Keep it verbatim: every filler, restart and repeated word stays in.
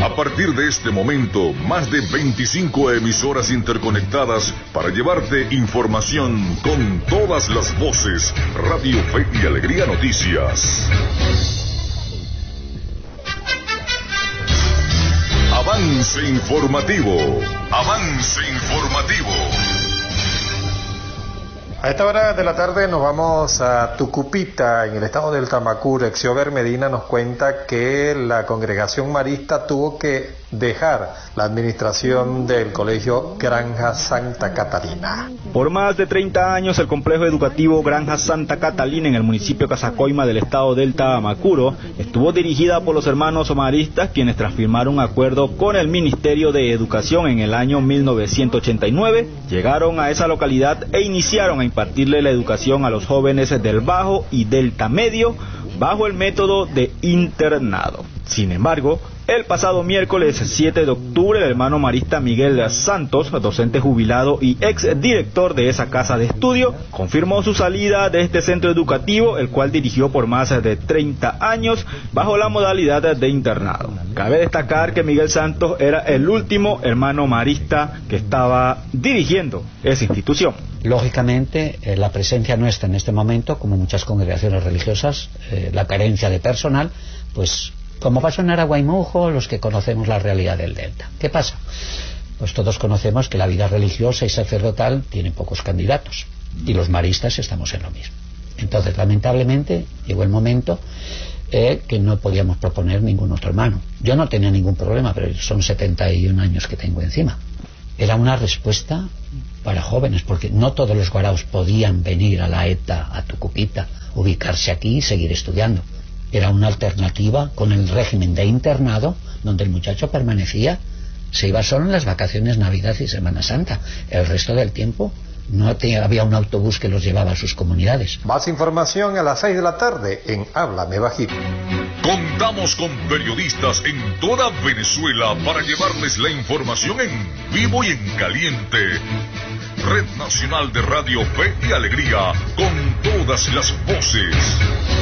A partir de este momento, más de veinticinco emisoras interconectadas para llevarte información con todas las voces. Radio Fe y Alegría Noticias. Avance informativo. Avance informativo. A esta hora de la tarde nos vamos a Tucupita, en el estado del Tamacuro. Exiober Medina nos cuenta que la congregación marista tuvo que dejar la administración del colegio Granja Santa Catalina. Por más de treinta años, el complejo educativo Granja Santa Catalina en el municipio Casacoima del estado del Tamacuro estuvo dirigida por los hermanos maristas, quienes tras firmar un acuerdo con el Ministerio de Educación en el año mil novecientos ochenta y nueve, llegaron a esa localidad e iniciaron a impartirle la educación a los jóvenes del Bajo y Delta Medio bajo el método de internado. Sin embargo, el pasado miércoles siete de octubre, el hermano marista Miguel Santos, docente jubilado y ex director de esa casa de estudio, confirmó su salida de este centro educativo, el cual dirigió por más de treinta años bajo la modalidad de internado. Cabe destacar que Miguel Santos era el último hermano marista que estaba dirigiendo esa institución. Lógicamente, eh, la presencia nuestra en este momento, como muchas congregaciones religiosas, eh, la carencia de personal, pues como pasó en Aragua y Mujo, los que conocemos la realidad del Delta. ¿Qué pasa? Pues todos conocemos que la vida religiosa y sacerdotal tiene pocos candidatos, y los maristas estamos en lo mismo. Entonces, lamentablemente, llegó el momento eh, que no podíamos proponer ningún otro hermano. Yo no tenía ningún problema, pero son setenta y un años que tengo encima. Era una respuesta para jóvenes, porque no todos los guaraos podían venir a la ETA, a Tucupita, ubicarse aquí y seguir estudiando. Era una alternativa con el régimen de internado, donde el muchacho permanecía, se iba solo en las vacaciones, Navidad y Semana Santa. El resto del tiempo no tenía, había un autobús que los llevaba a sus comunidades. Más información a las seis de la tarde en Háblame Bajito. Contamos con periodistas en toda Venezuela para llevarles la información en vivo y en caliente. Red Nacional de Radio Fe y Alegría, con todas las voces.